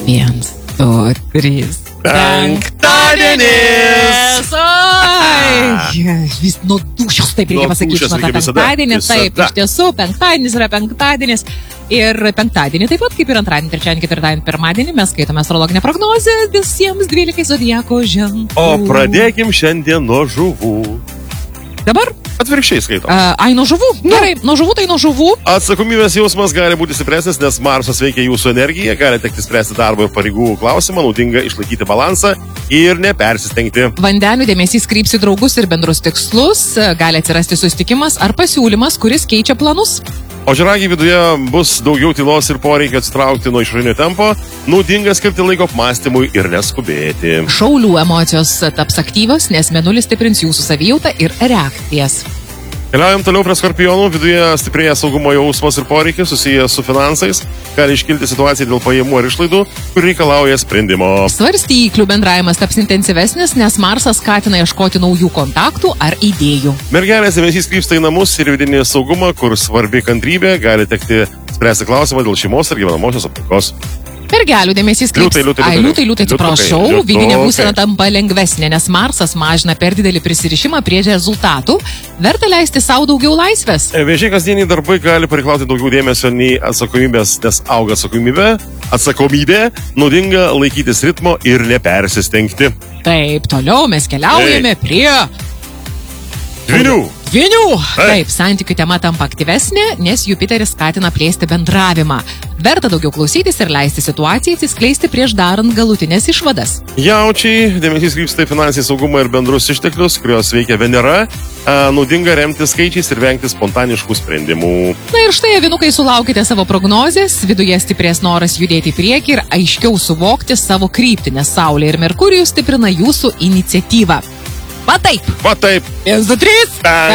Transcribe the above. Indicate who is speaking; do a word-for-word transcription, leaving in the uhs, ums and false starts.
Speaker 1: Viens, du, trys.
Speaker 2: Penktadienis!
Speaker 1: Oi! Vis nuo dūšios, taip reikia
Speaker 2: Nuo
Speaker 1: pasakyti,
Speaker 2: dūšios
Speaker 1: nuo tą
Speaker 2: reikia visada,
Speaker 1: penktadienį, taip,
Speaker 2: visada.
Speaker 1: iš tiesų, penktadienis yra penktadienis. Ir penktadienį, taip pat kaip ir antradienį, trečiadienį, ketvirtadienį, pirmadienį, mes skaitome astrologinę prognozę visiems dvylikai zodiako ženklų.
Speaker 2: O pradėkim šiandien nuo žuvų.
Speaker 1: Dabar,
Speaker 2: Atvirkščiai skaitom.
Speaker 1: uh, ai, nuo žuvų, gerai, nuo žuvų tai nuo žuvų.
Speaker 2: Atsakomybės jausmas gali būti stipresnis, nes Marsas veikia jūsų energiją, gali tekti spręsti darbo ir pareigų klausimą, naudinga išlaikyti balansą ir nepersistengti.
Speaker 1: Vandenių dėmesys kryps į draugus ir bendrus tikslus, gali atsirasti susitikimas ar pasiūlymas, kuris keičia planus.
Speaker 2: O žiragiai viduje bus daugiau tylos ir poreikio atsitraukti nuo išorinio tempo, naudinga skirti laiko apmąstymui ir neskubėti.
Speaker 1: Šaulių emocijos taps aktyvios, nes mėnulis stiprins jūsų savijautą ir reakcijas.
Speaker 2: Keliaujam toliau prie skorpionų, viduje stiprėja saugumo jausmas ir poreikis susijęs su finansais, gali iškilti situacija dėl pajamų ar išlaidų, kur reikalauja sprendimo.
Speaker 1: Svarstyklių bendravimas taps intensyvesnis, nes Marsas skatina ieškoti naujų kontaktų ar idėjų.
Speaker 2: Mergelės dėmesys krypsta į namus ir vidinį saugumą, kur svarbi kantrybė, gali tekti spręsti klausimą dėl šeimos ir gyvenamosios aplinkos.
Speaker 1: Mergelių dėmesys kryps.
Speaker 2: Liūtai, liūtai,
Speaker 1: Ai,
Speaker 2: liūtai.
Speaker 1: liūtai, liūtai, atsiprašau,
Speaker 2: Liūtukai,
Speaker 1: vidinė
Speaker 2: liūtukai.
Speaker 1: būsena tampa lengvesnė, nes Marsas mažina per didelį prisirišimą prie rezultatų, verta leisti savo daugiau laisvės.
Speaker 2: Viešiai kasdieniai darbai gali pareikalauti daugiau dėmesio nei atsakomybės, nes auga atsakomybė. Atsakomybė naudinga laikytis ritmo ir nepersistengti.
Speaker 1: Taip, toliau mes keliaujame prie
Speaker 2: Dvinių.
Speaker 1: dvynių.
Speaker 2: Taip.
Speaker 1: Taip, santykių tema tampa aktyvesnė, nes Jupiteris skatina plėsti bendravimą. Verta daugiau klausytis ir leisti situacijai atsiskleisti prieš darant galutinės išvadas.
Speaker 2: Jaučiai, dėmesys krypsta į finansinį saugumą ir bendrus išteklius, kurios veikia Venera. A, naudinga remti skaičiais ir vengti spontaniškų sprendimų.
Speaker 1: Na ir štai, avinukai, sulaukite savo prognozės, viduje stiprės noras judėti į priekį ir aiškiau suvokti savo kryptį, nes Saulė ir Merkurijus stiprina jūsų iniciatyvą. Va taip.
Speaker 2: Va taip.
Speaker 1: Vienas, du, trys.
Speaker 2: Penktadienis.